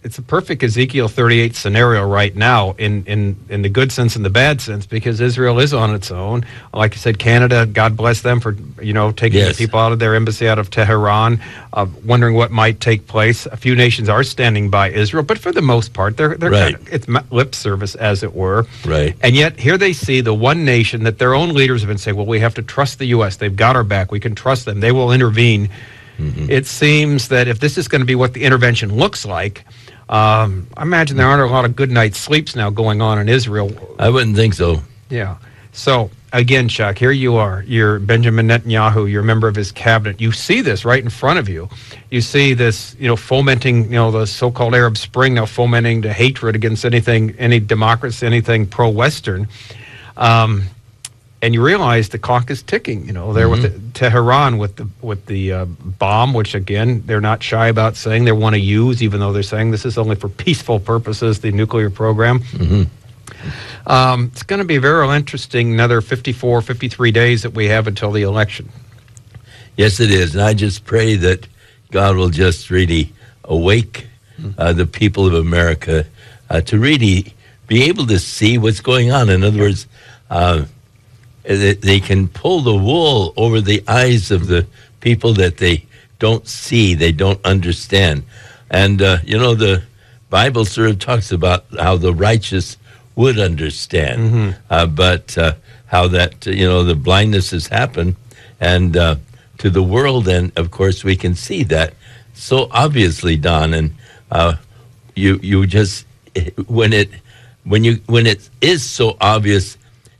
it's a perfect Ezekiel 38 scenario right now in the good sense and the bad sense, because Israel is on its own. Like I said, Canada, God bless them for, taking the people out of their embassy out of Tehran, wondering what might take place. A few nations are standing by Israel, but for the most part, they're right. It's lip service, as it were. Right. And yet here they see the one nation that their own leaders have been saying, well, we have to trust the U.S. They've got our back. We can trust them. They will intervene. Mm-hmm. It seems that if this is going to be what the intervention looks like, I imagine there aren't a lot of good night's sleeps now going on in Israel. I wouldn't think so. Yeah. So, again, Chuck, here you are. You're Benjamin Netanyahu. You're a member of his cabinet. You see this right in front of you. You see this, fomenting, the so-called Arab Spring now fomenting the hatred against any democracy, anything pro-Western. And you realize the clock is ticking. There with Tehran with the bomb, which again they're not shy about saying they want to use, even though they're saying this is only for peaceful purposes. The nuclear program. Mm-hmm. It's going to be very interesting. Another 53 days that we have until the election. Yes, it is, and I just pray that God will just really awake the people of America to really be able to see what's going on. In other words. They can pull the wool over the eyes of the people that they don't see, they don't understand. And, the Bible sort of talks about how the righteous would understand, but how that, the blindness has happened and to the world. And, of course, we can see that so obviously, Don. And you just, when it is so obvious,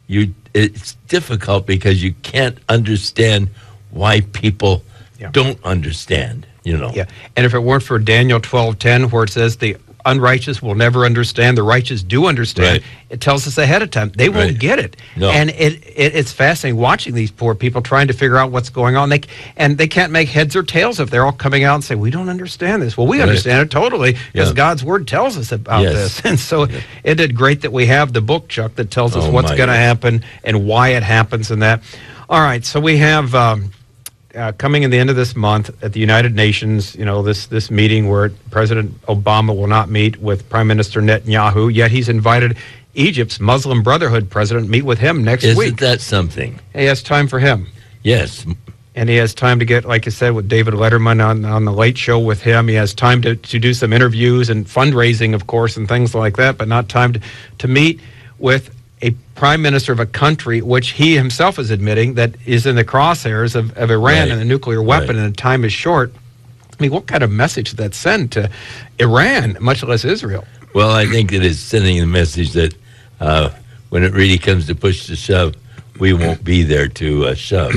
it's difficult because you can't understand why people don't understand, Yeah, and if it weren't for Daniel 12:10, where it says the unrighteous will never understand, the righteous do understand, it tells us ahead of time they won't get it. No. And it's fascinating watching these poor people trying to figure out what's going on. They can't make heads or tails if they're all coming out and say, we don't understand this. Well, we understand it totally because God's word tells us about this. And so it did great that we have the book, Chuck, that tells us what's going to happen and why it happens and that. All right, so we have... coming in the end of this month at the United Nations, this meeting where President Obama will not meet with Prime Minister Netanyahu, yet he's invited Egypt's Muslim Brotherhood president to meet with him next week. Isn't that something? He has time for him. Yes. And he has time to get, like I said, with David Letterman on the Late Show with him. He has time to do some interviews and fundraising, of course, and things like that, but not time to meet with a prime minister of a country which he himself is admitting that is in the crosshairs of Iran and a nuclear weapon, and the time is short. I mean, what kind of message did that send to Iran, much less Israel? Well, I think it is sending the message that when it really comes to push to shove, we won't be there to shove.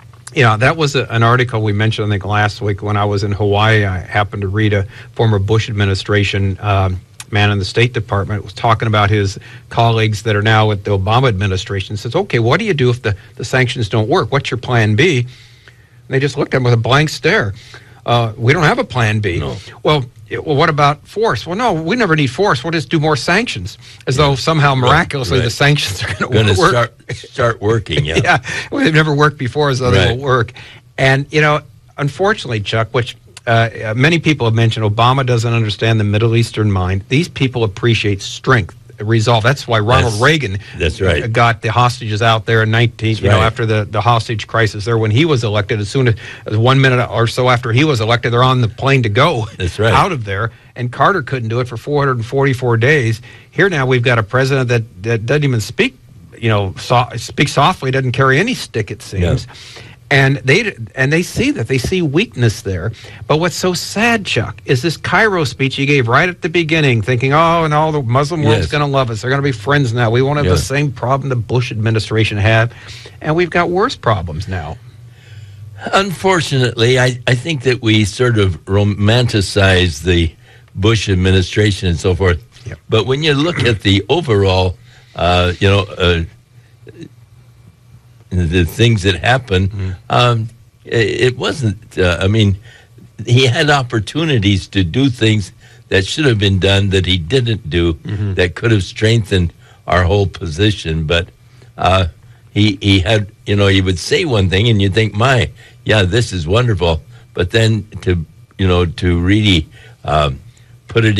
That was an article we mentioned, I think, last week when I was in Hawaii. I happened to read a former Bush administration man in the State Department was talking about his colleagues that are now with the Obama administration. Says, okay, what do you do if the sanctions don't work? What's your plan B? And they just looked at him with a blank stare. We don't have a plan B. No. Well, what about force? Well, no, we never need force. We'll just do more sanctions, as though somehow miraculously the sanctions are going to work. Start working, Yeah, well, they've never worked before, so they will work. And, unfortunately, Chuck, which many people have mentioned, Obama doesn't understand the Middle Eastern mind. These people appreciate strength, resolve. That's why Ronald Reagan got the hostages out there in after the hostage crisis there when he was elected. As soon as 1 minute or so after he was elected, they're on the plane to go out of there. And Carter couldn't do it for 444 days. Here now we've got a president that doesn't even speak, speak softly, doesn't carry any stick, it seems. Yeah. And they see that. They see weakness there. But what's so sad, Chuck, is this Cairo speech he gave right at the beginning, thinking, and all the Muslim world's going to love us. They're going to be friends now. We won't have the same problem the Bush administration had. And we've got worse problems now. Unfortunately, I think that we sort of romanticize the Bush administration and so forth. Yep. But when you look at the overall, the things that happened, it wasn't, he had opportunities to do things that should have been done that he didn't do, that could have strengthened our whole position. But he had, he would say one thing and you'd think, this is wonderful. But then to really put it